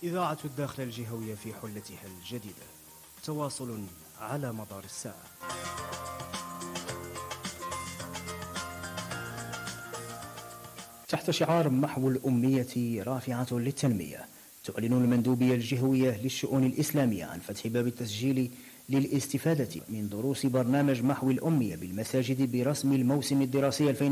إذاعة الداخلة الجهوية في حلتها الجديدة، تواصل على مدار الساعة. تحت شعار محو الأمية رافعة للتنمية، تعلن المندوبية الجهوية للشؤون الإسلامية عن فتح باب التسجيل للاستفادة من دروس برنامج محو الأمية بالمساجد برسم الموسم الدراسي 2026-2027.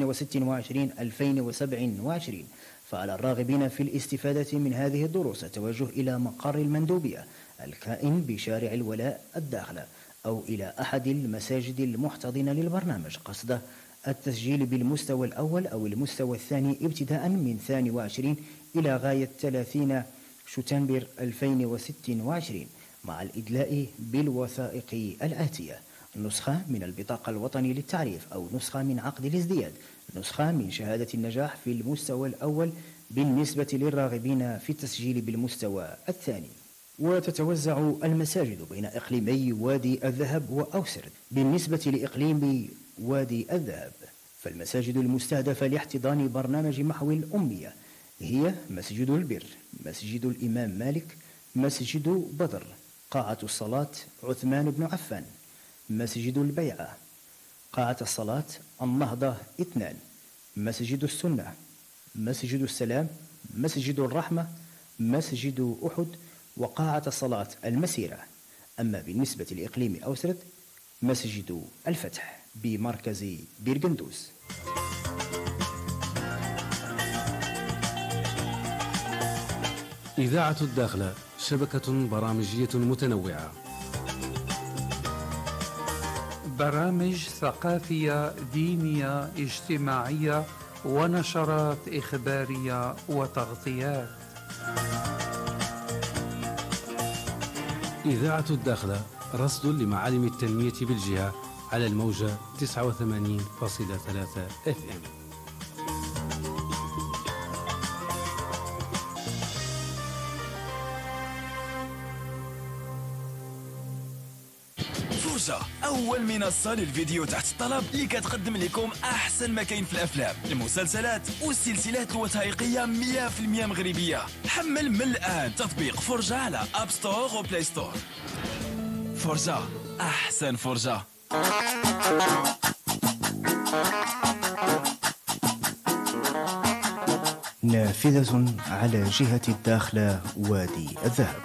فعلى الراغبين في الاستفادة من هذه الدروس التوجه إلى مقر المندوبية الكائن بشارع الولاء الداخلة أو إلى أحد المساجد المحتضنة للبرنامج قصد التسجيل بالمستوى الأول أو المستوى الثاني ابتداء من 22 إلى غاية 30 شتنبر 2026 مع الإدلاء بالوثائق الآتية: نسخة من البطاقة الوطني للتعريف أو نسخة من عقد الازدياد، نسخة من شهادة النجاح في المستوى الأول بالنسبة للراغبين في التسجيل بالمستوى الثاني. وتتوزع المساجد بين إقليمي وادي الذهب وأوسرد. بالنسبة لإقليم وادي الذهب فالمساجد المستهدفة لاحتضان برنامج محو الأمية هي مسجد البر، مسجد الإمام مالك، مسجد بدر، قاعة الصلاة عثمان بن عفان، مسجد البيعة، قاعة الصلاة النهضة 2، مسجد السنة، مسجد السلام، مسجد الرحمة، مسجد أحد، وقاعة الصلاة المسيرة. أما بالنسبة لإقليم أوسرد مسجد الفتح بمركز بيرغندوس. إذاعة الداخلة شبكة برامجية متنوعة، برامج ثقافية، دينية، اجتماعية، ونشرات إخبارية وتغطيات. إذاعة الداخلة رصد لمعالم التنمية بالجهة على الموجة 89.3 FM. فرجة، أول منصة للفيديو تحت الطلب اللي كتقدم لكم أحسن ما كاين في الأفلام، المسلسلات والسلسلات الوثائقية 100% مغربية. حمل من الآن تطبيق فرجة على أب ستور وبلاي ستور. فرجة، أحسن فرجة. نافذة على جهة الداخلة وادي الذهب.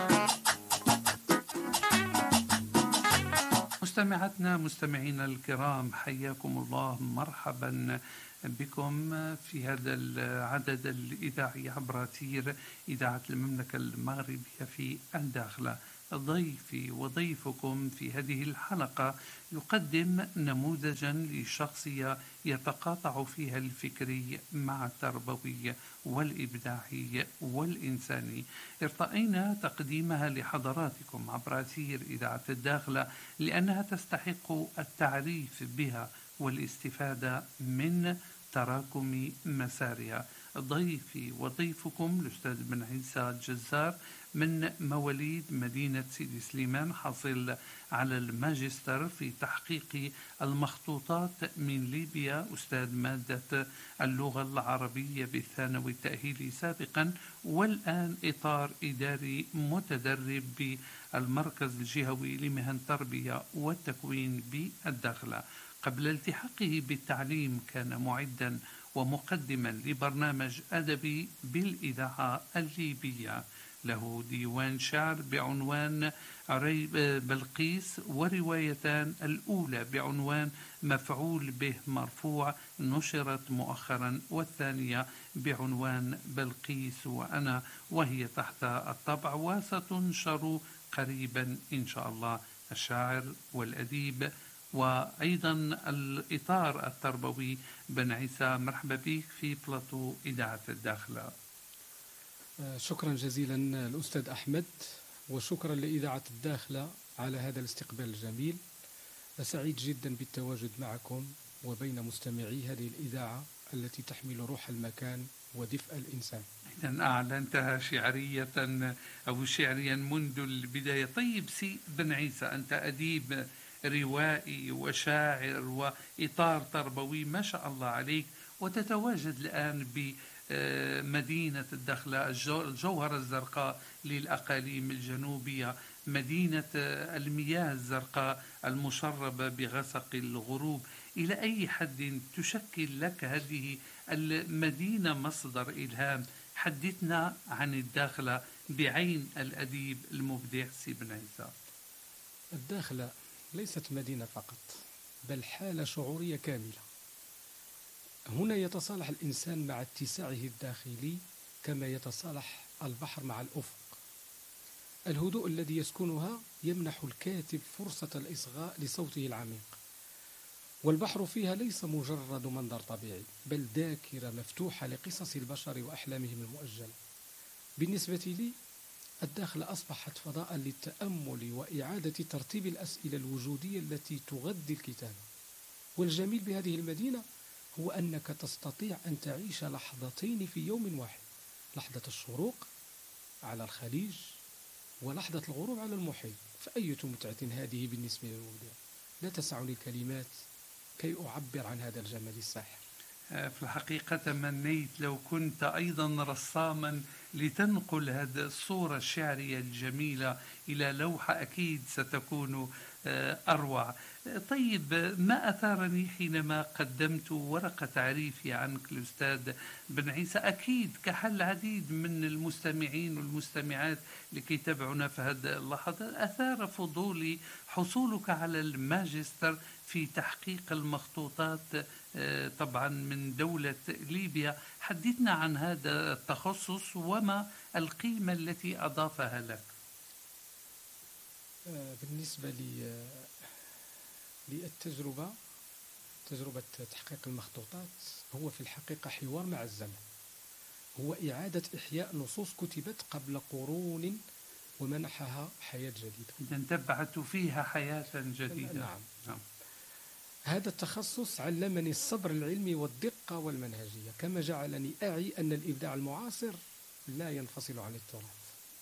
مستمعتنا مستمعينا الكرام، حياكم الله، مرحبا بكم في هذا العدد الإذاعي عبر تير إذاعة المملكة المغربية في الداخلة. ضيفي وضيفكم في هذه الحلقة يقدم نموذجا لشخصية يتقاطع فيها الفكري مع التربوي والإبداعي والإنساني. ارتأينا تقديمها لحضراتكم عبر أثير إذاعة الداخلة لأنها تستحق التعريف بها والاستفادة من تراكم مسارها. ضيفي وضيفكم الأستاذ بن عيسى الجزار، من مواليد مدينة سيدي سليمان، حاصل على الماجستير في تحقيق المخطوطات من ليبيا، أستاذ مادة اللغة العربية بالثانوي التأهيلي سابقا، والآن إطار إداري متدرب بالمركز الجهوي لمهن التربية والتكوين بالداخلة. قبل التحاقه بالتعليم كان معدا ومقدما لبرنامج أدبي بالإذاعة الليبية. له ديوان شعر بعنوان بلقيس، وروايتان، الأولى بعنوان مفعول به مرفوع نشرت مؤخرا، والثانية بعنوان بلقيس وأنا، وهي تحت الطبع وستنشر قريبا إن شاء الله. الشاعر والأديب وأيضا الإطار التربوي بن عيسى، مرحبا بك في بلاطو إذاعة الداخلة. شكرا جزيلا الأستاذ أحمد، وشكرا لإذاعة الداخلة على هذا الاستقبال الجميل. سعيد جدا بالتواجد معكم وبين مستمعي هذه الإذاعة التي تحمل روح المكان ودفء الإنسان. إذن أعلنتها شعرية أو شعريا منذ البداية. طيب سي بن عيسى، أنت أديب روائي وشاعر وإطار تربوي ما شاء الله عليك، وتتواجد الآن مدينة الدخلة، الجوهرة الزرقاء للأقاليم الجنوبية، مدينة المياه الزرقاء المشربة بغسق الغروب، إلى أي حد تشكل لك هذه المدينة مصدر إلهام؟ حدثنا عن الداخلة بعين الأديب المبدع سي بن عيسى. الداخلة ليست مدينة فقط، بل حالة شعورية كاملة. هنا يتصالح الإنسان مع اتساعه الداخلي كما يتصالح البحر مع الأفق. الهدوء الذي يسكنها يمنح الكاتب فرصة الإصغاء لصوته العميق، والبحر فيها ليس مجرد منظر طبيعي، بل ذاكرة مفتوحة لقصص البشر وأحلامهم المؤجلة. بالنسبة لي الداخلة أصبحت فضاء للتأمل وإعادة ترتيب الأسئلة الوجودية التي تغذي الكتابة. والجميل بهذه المدينة هو أنك تستطيع أن تعيش لحظتين في يوم واحد، لحظة الشروق على الخليج ولحظة الغروب على المحيط. فأية متعة هذه بالنسبة للمبدع! لا تسعني الكلمات كي أعبر عن هذا الجمال الساحر. في الحقيقة تمنيت لو كنت أيضا رساما لتنقل هذه الصورة الشعرية الجميلة إلى لوحة، أكيد ستكون أروع. طيب، ما أثارني حينما قدمت ورقة تعريفي عنك الأستاذ بن عيسى، أكيد كحل عديد من المستمعين والمستمعات لكي يتابعونا في هذه اللحظة، أثار فضولي حصولك على الماجستير في تحقيق المخطوطات طبعا من دولة ليبيا. حدثنا عن هذا التخصص وما القيمة التي أضافها لك. بالنسبة للتجربة، تجربة تحقيق المخطوطات هو في الحقيقة حوار مع الزمن، هو إعادة إحياء نصوص كتبت قبل قرون ومنحها حياة جديدة. إذا تبعت فيها حياة جديدة. نعم. هذا التخصص علمني الصبر العلمي والدقة والمنهجية، كما جعلني أعي أن الإبداع المعاصر لا ينفصل عن التراث.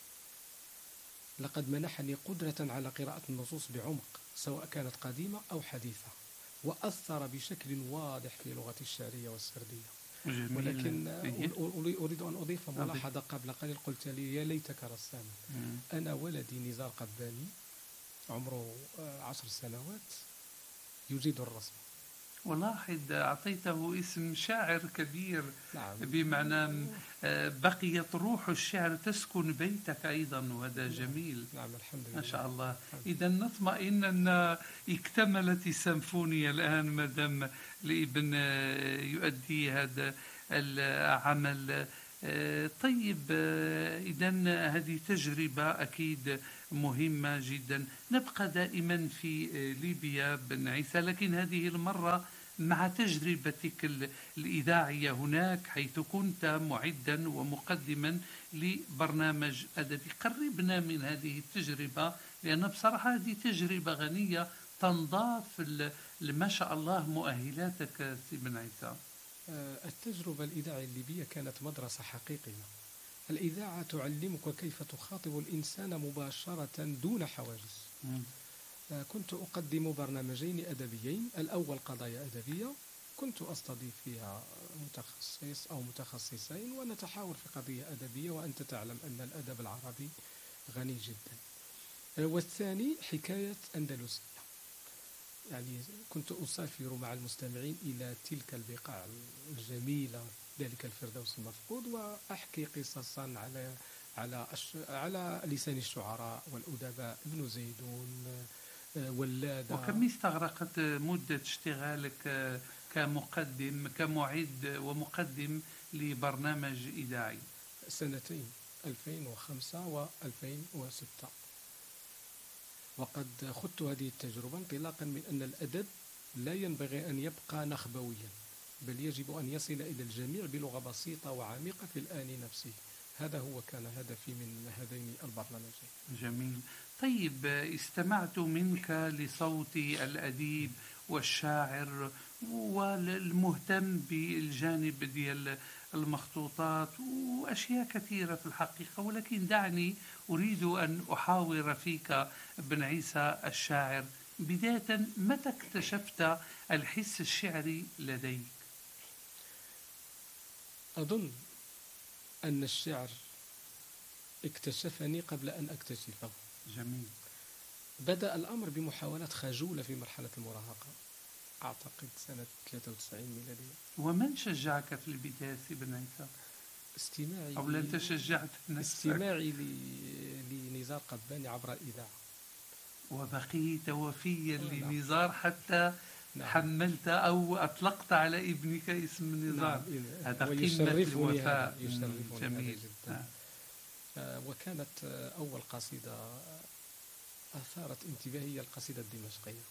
لقد منحني قدرة على قراءة النصوص بعمق، سواء كانت قديمة أو حديثة، وأثر بشكل واضح في لغة الشعرية والسردية. جميل. ولكن أريد أن أضيف ملاحظة. قبل قليل قلت لي يا ليتك رساما. أنا ولدي نزار قباني عمره 10 سنوات يجيد الرسم. ولاحظ أعطيته اسم شاعر كبير. نعم. بمعنى بقيت روح الشعر تسكن بيتك أيضا، وهذا جميل. نعم، الحمد لله. ما شاء الله. إذا نطمئن أن اكتملت السيمفونية الآن مدام لابن يؤدي هذا العمل. طيب، إذا هذه تجربة أكيد مهمة جدا. نبقى دائما في ليبيا بن عيسى، لكن هذه المرة مع تجربتك الإذاعية هناك، حيث كنت معدا ومقدما لبرنامج أدبي. قربنا من هذه التجربة، لأن بصراحة هذه تجربة غنية تنضاف ما شاء الله مؤهلاتك سي بن عيسى. التجربة الإذاعية الليبية كانت مدرسة حقيقية. الإذاعة تعلمك كيف تخاطب الإنسان مباشرة دون حواجز. كنت أقدم برنامجين أدبيين، الأول قضايا أدبية، كنت أستضيف فيها متخصص أو متخصصين ونتحاور في قضية أدبية، وأنت تعلم أن الأدب العربي غني جدا. والثاني حكاية أندلسية، يعني كنت أسافر مع المستمعين إلى تلك البقاع الجميلة، ذلك الفردوس المفقود، وأحكي قصصا على لسان الشعراء والأدباء، ابن زيدون، ولادة. وكم استغرقت مدة اشتغالك كمعد ومقدم لبرنامج إذاعي؟ 2 سنين، 2005 و2006. وقد خضت هذه التجربة انطلاقا من أن الأدب لا ينبغي أن يبقى نخبويا، بل يجب أن يصل إلى الجميع بلغة بسيطة وعميقة في الآن نفسه. هذا هو كان هدفي من هذين البرنامجين. جميل. طيب، استمعت منك لصوت الأديب والشاعر والمهتم بالجانب ديال المخطوطات وأشياء كثيرة في الحقيقة، ولكن دعني أريد أن أحاور فيك بن عيسى الشاعر. بداية، متى اكتشفت الحس الشعري لديك؟ أظن أن الشعر اكتشفني قبل أن أكتشفه. جميل. بدأ الأمر بمحاولات خجولة في مرحلة المراهقة، أعتقد سنة 93 ميلادية. ومن شجعك في البداية ابن عيسى؟ استماعي أو أنت شجعت نفسك؟ استماعي لنزار قباني عبر الإذاعة. وبقيت وفيا لنزار حتى حملت أو أطلقت على ابنك اسم نزار. هذا قمة الوفاء. جميل. وكانت أول قصيدة أثارت انتباهي القصيدة الدمشقية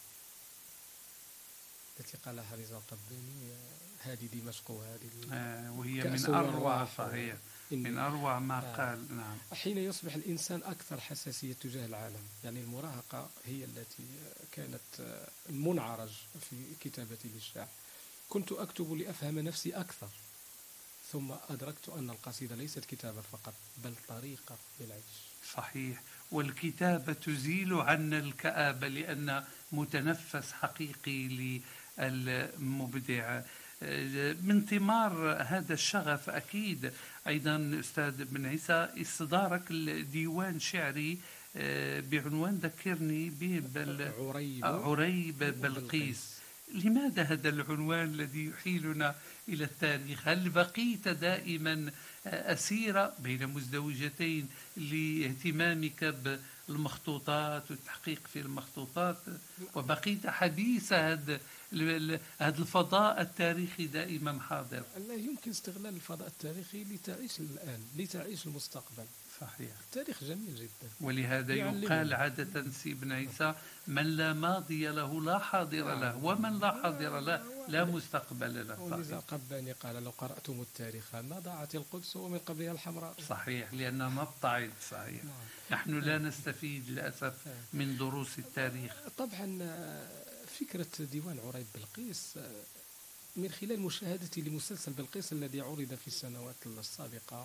التي قالها نزار قباني، هذه دمشق وهذه وهي من أروع، صحيح، من أروع ما قال. نعم. حين يصبح الإنسان أكثر حساسية تجاه العالم، يعني المراهقة هي التي كانت المنعرج في كتابتي للشعر. كنت أكتب لأفهم نفسي أكثر، ثم أدركت أن القصيدة ليست كتابة فقط بل طريقة للعيش. صحيح. والكتابة تزيل عنا الكآبة لأن متنفس حقيقي للمبدع. من ثمار هذا الشغف أكيد أيضا أستاذ بن عيسى استدارك الديوان شعري بعنوان ذكرني به عريب بلقيس. لماذا هذا العنوان الذي يحيلنا إلى التاريخ؟ هل بقيت دائما أسيرة بين مزدوجتين لاهتمامك بالمخطوطات والتحقيق في المخطوطات، وبقيت حديث هذا الفضاء التاريخي دائما حاضر؟ لا يمكن استغلال الفضاء التاريخي لتعيش الآن، لتعيش المستقبل. صحيح. التاريخ جميل جدا. ولهذا يقال عادة سي بن عيسى: من لا ماضي له لا حاضر له، ومن لا حاضر له لا مستقبل له. ولذا قباني قال: لو قرأتم التاريخ ما ضاعت القدس ومن قبلها الحمراء. صحيح، لأننا نبتعد. صحيح. نحن لا نستفيد للأسف من دروس التاريخ. طبعا فكرة ديوان عريب بلقيس من خلال مشاهدتي لمسلسل بلقيس الذي عرض في السنوات السابقة،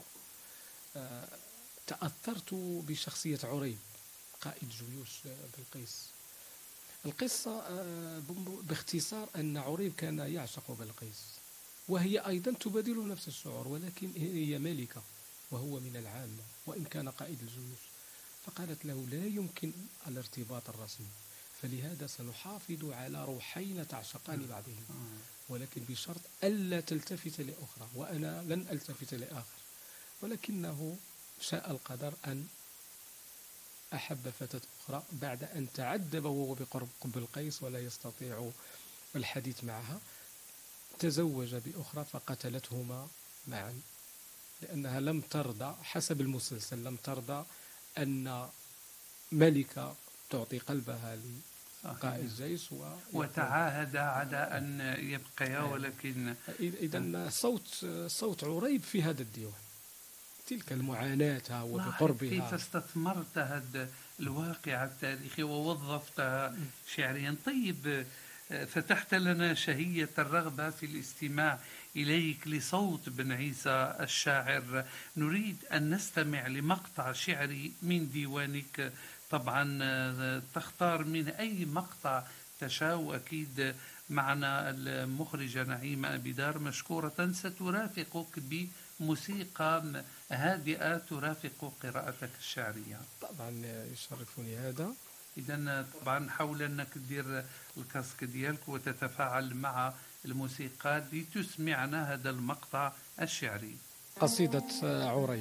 تأثرت بشخصية عريب قائد جيوش بلقيس. القصة باختصار أن عريب كان يعشق بلقيس، وهي أيضا تبادله نفس الشعور، ولكن هي ملكة وهو من العامة وإن كان قائد الجيوش. فقالت له: لا يمكن الارتباط الرسمي، فلهذا سنحافظ على روحين تعشقان بعضهم، ولكن بشرط ألا تلتفت لأخرى، وأنا لن ألتفت لآخر. ولكنه شاء القدر أن أحب فتاة أخرى بعد أن تعذب وهو بقرب بلقيس ولا يستطيع الحديث معها. تزوج بأخرى فقتلتهما معا، لأنها لم ترضى، حسب المسلسل لم ترضى أن ملكة تعطي قلبها لقائد الجيش وتعاهد على أن يبقيا. ولكن إذن صوت عريب في هذا الديوان، تلك المعاناة وبقربها. كيف استثمرت هذا الواقع التاريخي ووظفتها شعريا. طيب، فتحت لنا شهية الرغبة في الاستماع إليك لصوت بن عيسى الشاعر. نريد أن نستمع لمقطع شعري من ديوانك. طبعا تختار من أي مقطع تشاء. أكيد معنا المخرجة نعيمة أبي دار مشكورة سترافقك بموسيقى هادئة ترافق قراءتك الشعرية. طبعا يشرفني هذا. إذن طبعا حاول أنك تدير الكاسك ديالك وتتفاعل مع الموسيقى لتسمعنا هذا المقطع الشعري. قصيدة عريب.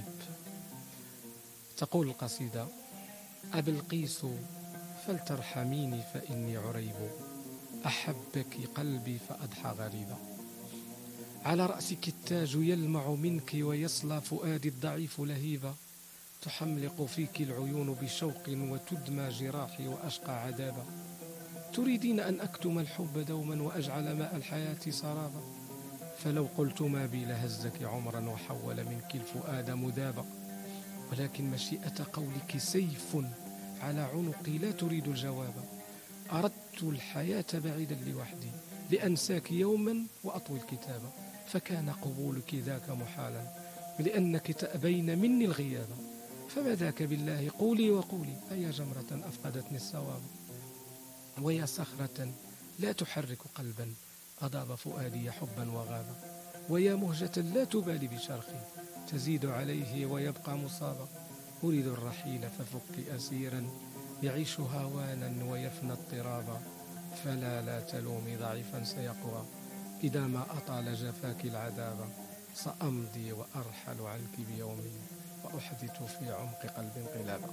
تقول القصيدة: أبلقيس فلترحميني فإني عريب، أحبك قلبي فأضحى غريبا، على رأسك التاج يلمع منك ويصلى فؤادي الضعيف لهيبا، تحملق فيك العيون بشوق وتدمى جراحي وأشقى عذابا، تريدين أن أكتم الحب دوما وأجعل ماء الحياة سرابا، فلو قلت ما بي لهزك عمرا وحول منك الفؤاد مذابا، ولكن مشيئة قولك سيف على عنقي لا تريد الجواب، أردت الحياة بعيدا لوحدي لأنساك يوما وأطوي الكتابة، فكان قبولك ذاك محالا لأنك تأبين مني الغياب، فما ذاك بالله قولي وقولي، أيا جمرة أفقدتني الصواب، ويا صخرة لا تحرك قلبا أضاب فؤادي حبا وغابا، ويا مهجة لا تبالي بشرخي تزيد عليه ويبقى مصابا. أريد الرحيل ففك أسيرا يعيش هوانا ويفنى اضطرابا. فلا لا تلومي ضعيفا سيقوى إذا ما أطال جفاك العذاب. سأمضي وأرحل عنك بيومي وأحدث في عمق قلب انقلابا.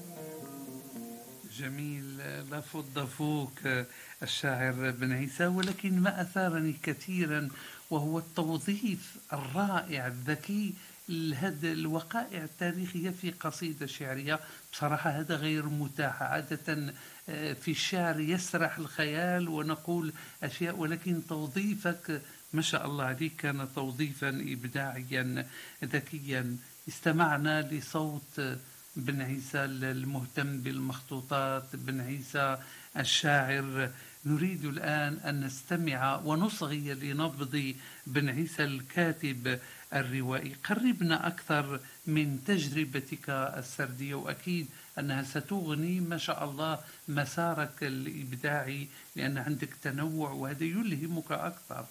جميل، لا فض فوق الشاعر بن عيسى، ولكن ما أثارني كثيرا وهو التوظيف الرائع الذكي لهذه الوقائع التاريخية في قصيدة شعرية. بصراحة هذا غير متاح عادة. في الشعر يسرح الخيال ونقول أشياء، ولكن توظيفك ما شاء الله عليك كان توظيفا إبداعيا ذكيا. استمعنا لصوت بن عيسى المهتم بالمخطوطات، بن عيسى الشاعر. نريد الآن أن نستمع ونصغي لنبض بن عيسى الكاتب الروائي. قربنا أكثر من تجربتك السردية، وأكيد أنها ستغني ما شاء الله مسارك الإبداعي، لأن عندك تنوع وهذا يلهمك أكثر.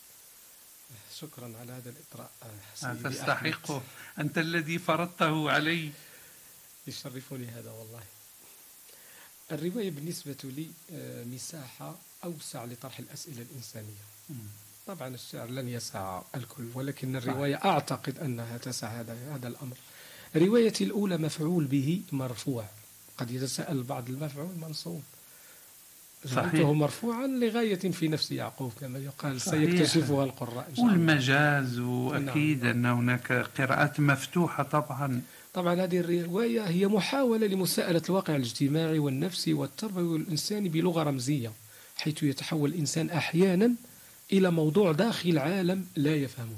شكرا على هذا الإطراء. تستحقه، أنت الذي فرضته علي. يشرفني هذا والله. الرواية بالنسبة لي مساحة أوسع لطرح الأسئلة الإنسانية. طبعا الشعر لن يسع الكل، ولكن الرواية أعتقد أنها تسع هذا الأمر. روايتي الأولى مفعول به مرفوع. قد يتساءل بعض المفعول منصوب. جعلته مرفوعا لغاية في نفس يعقوب كما يقال. سيكتشفها القراء إن شاء الله. والمجاز، وأكيد أن هناك قراءات مفتوحة. طبعا هذه الرواية هي محاولة لمساءلة الواقع الاجتماعي والنفسي والتربوي والإنساني بلغة رمزية، حيث يتحول الإنسان أحيانا إلى موضوع داخل عالم لا يفهمه.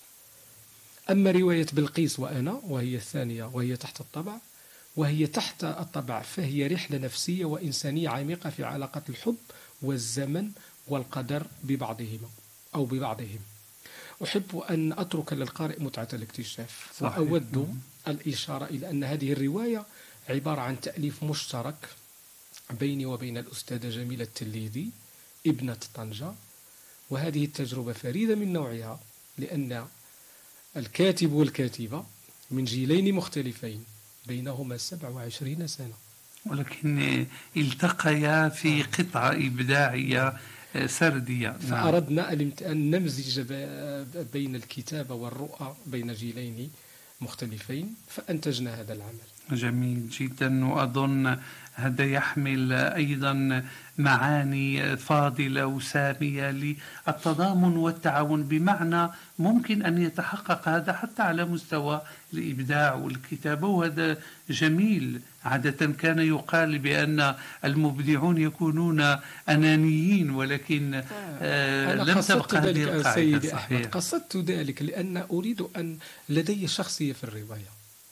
أما رواية بلقيس وأنا وهي الثانية وهي تحت الطبع، وهي تحت الطبع فهي رحلة نفسية وإنسانية عميقة في علاقة الحب والزمن والقدر ببعضهما أو ببعضهم. أحب أن أترك للقارئ متعة الاكتشاف. وأود الإشارة إلى أن هذه الرواية عبارة عن تأليف مشترك بيني وبين الأستاذة جميلة التليدي ابنة طنجة، وهذه التجربة فريدة من نوعها، لأن الكاتب والكاتبة من جيلين مختلفين بينهما 27 سنة، ولكن التقيا في قطعة إبداعية سردية. فأردنا أن نمزج بين الكتابة والرؤى بين جيلين مختلفين، فأنتجنا هذا العمل. جميل جدا، وأظن هذا يحمل أيضا معاني فاضلة وسامية للتضامن والتعاون، بمعنى ممكن أن يتحقق هذا حتى على مستوى الإبداع والكتابة، وهذا جميل. عادة كان يقال بأن المبدعون يكونون أنانيين، ولكن لم تبقى هذه القاعدة. صحيح. قصدت ذلك لأن أريد أن لدي شخصية في الرواية،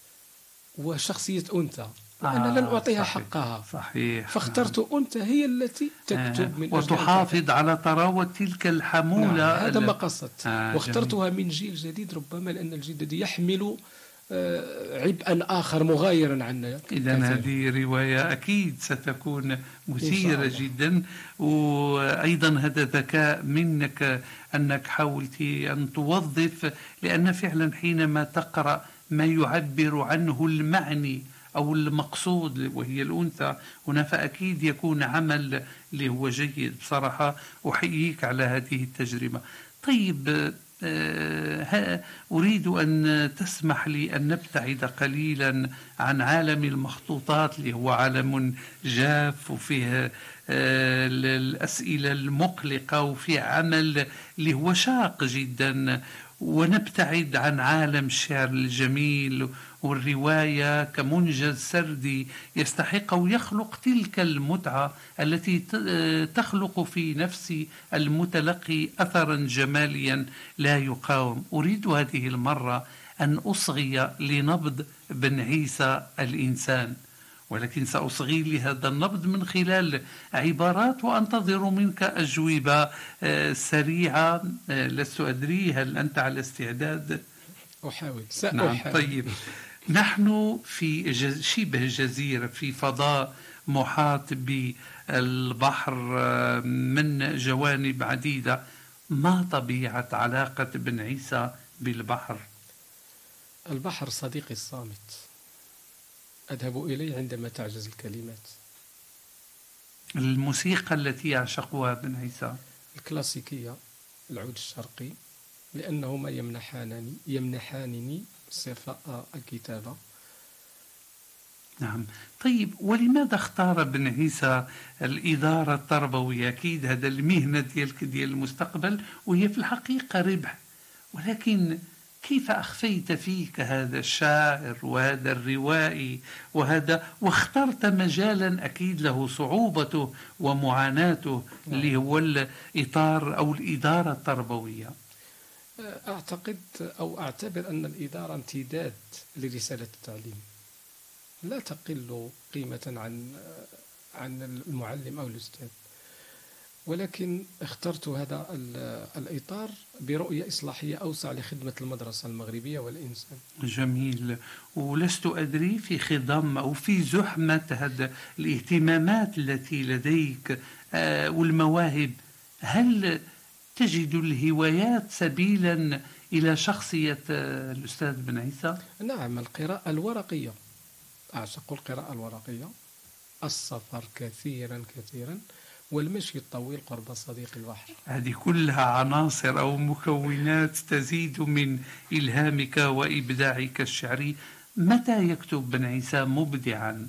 وشخصية أنثى، وأنا لن أعطيها حقها. صحيح. فاخترت أنثى هي التي تكتب من وتحافظ على طراوة تلك الحمولة. هذا ما قصدت. واخترتها من جيل جديد، ربما لأن الجيل الجديد يحمل عبئا آخر مغايرا عنا. إذن هذه رواية أكيد ستكون مثيرة جدا، وأيضا هذا ذكاء منك أنك حاولت أن توظف، لأن فعلا حينما تقرأ ما يعبر عنه المعني أو المقصود وهي الأنثى هنا، فأكيد يكون عمل اللي هو جيد. بصراحة أحييك على هذه التجربة. طيب، أريد أن تسمح لي أن نبتعد قليلا عن عالم المخطوطات اللي هو عالم جاف وفيه الأسئلة المقلقة وفيه عمل اللي هو شاق جدا، ونبتعد عن عالم الشعر الجميل والرواية كمنجز سردي يستحق ويخلق تلك المتعة التي تخلق في نفس المتلقي أثرا جماليا لا يقاوم. أريد هذه المرة أن أصغي لنبض بن عيسى الإنسان، ولكن سأصغي لهذا النبض من خلال عبارات، وأنتظر منك أجوبة سريعة. لست أدري هل أنت على استعداد؟ أحاول. نعم. طيب، نحن في شبه جزيرة في فضاء محاط بالبحر من جوانب عديدة. ما طبيعة علاقة بن عيسى بالبحر؟ البحر صديقي الصامت، أذهب إليه عندما تعجز الكلمات. الموسيقى التي يعشقها بن عيسى؟ الكلاسيكية، العود الشرقي، لأنهما يمنحانني صفاء الكتابة. نعم. طيب، ولماذا اختار بن عيسى الإدارة التربوية؟ أكيد هذا المهنة ديال المستقبل، وهي في الحقيقة ربح، ولكن كيف أخفيت فيك هذا الشاعر وهذا الروائي واخترت مجالا أكيد له صعوبته ومعاناته، اللي هو الإطار أو الإدارة التربوية؟ أعتقد أو أعتبر أن الإدارة امتداد لرسالة التعليم، لا تقل قيمة عن المعلم أو الأستاذ، ولكن اخترت هذا الإطار برؤية إصلاحية أوسع لخدمة المدرسة المغربية والإنسان. جميل. ولست أدري في خضم أو في زحمة هذا الاهتمامات التي لديك والمواهب، هل تجد الهوايات سبيلا إلى شخصية الأستاذ بن عيسى؟ نعم، القراءة الورقية، أعشق القراءة الورقية، السفر كثيرا كثيرا، والمشي الطويل قرب صديق البحر. هذه كلها عناصر أو مكونات تزيد من إلهامك وإبداعك الشعري. متى يكتب بن عيسى مبدعا؟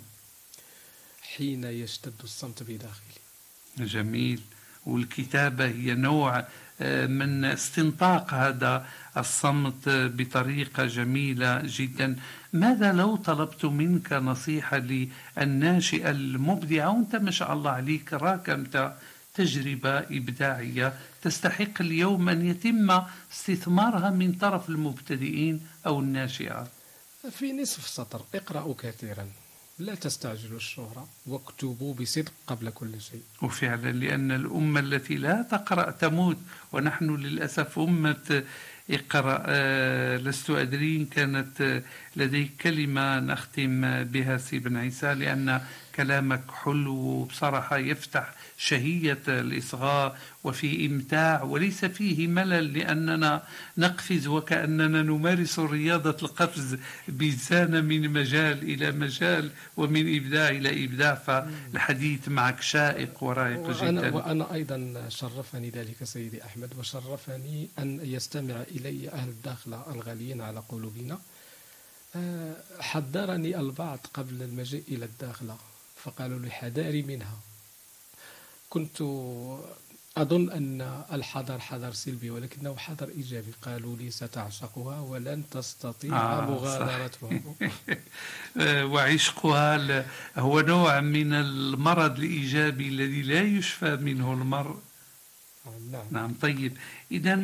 حين يشتد الصمت بداخلي. جميل. والكتابة هي نوع من استنطاق هذا الصمت بطريقة جميلة جدا. ماذا لو طلبت منك نصيحة للناشئة المبدعة، وانت ما شاء الله عليك راكمت تجربة إبداعية تستحق اليوم أن يتم استثمارها من طرف المبتدئين أو الناشئة؟ في نصف سطر: اقرأوا كثيرا، لا تستعجلوا الشهرة، واكتبوا بصدق قبل كل شيء. وفعلا، لأن الأمة التي لا تقرأ تموت، ونحن للأسف أمة اقرأ. لست أدري إن كانت لديك كلمة نختم بها سي بن عيسى، لأن كلامك حلو بصراحة، يفتح شهية الإصغاء وفي إمتاع وليس فيه ملل، لأننا نقفز وكأننا نمارس رياضة القفز بزانة من مجال إلى مجال ومن إبداع إلى إبداع. فالحديث معك شائق ورائق جدا. وأنا أيضا شرفني ذلك سيدي أحمد، وشرفني أن يستمع إلي أهل الداخلة الغاليين على قلوبنا. حذرني البعض قبل المجيء إلى الداخلة فقالوا لي حذاري منها. كنت أظن أن الحذر حذر سلبي، ولكنه حذر إيجابي. قالوا لي ستعشقها ولن تستطيع مغادرتها. وعشقها هو نوع من المرض الإيجابي الذي لا يشفى منه المرء. نعم. نعم. طيب، إذن